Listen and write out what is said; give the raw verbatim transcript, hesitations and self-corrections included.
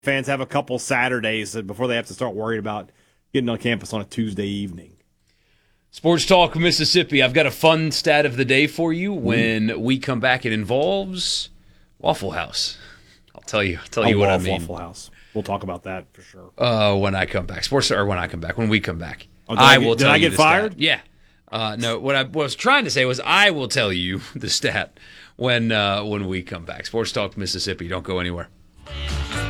fans have a couple Saturdays before they have to start worrying about getting on campus on a Tuesday evening. Sports Talk Mississippi. I've got a fun stat of the day for you. When mm. we come back, it involves Waffle House. I'll tell you. I'll tell you I what I love mean. Waffle House. We'll talk about that for sure. Uh, when I come back, sports or when I come back, when we come back, oh, I, I will get, tell did you. I get the fired? Stat. Yeah. Uh, no. What I was trying to say was I will tell you the stat when uh, when we come back. Sports Talk Mississippi. Don't go anywhere.